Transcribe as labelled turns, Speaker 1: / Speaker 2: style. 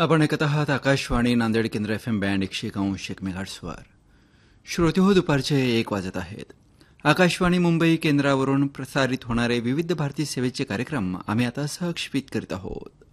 Speaker 1: आपण ऐकत आहात आकाशवाणी नांदेड केंद्र FM बँड 101.1 मेगाहर्ट्झवर. श्रोते हो, दुपारचे 1 वाजत आहेत. आकाशवाणी मुंबई केंद्रावरून प्रसारित होणारे विविध भारती सेवेचे कार्यक्रम आम्ही आता सहक्षेपित करीत आहोत.